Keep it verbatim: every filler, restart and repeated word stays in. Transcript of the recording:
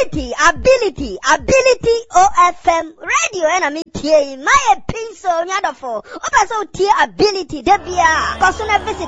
ability, ability, ability O F M radio and I mean T A my pencil nyadofo. Opa so T ability debia. Cause when I visit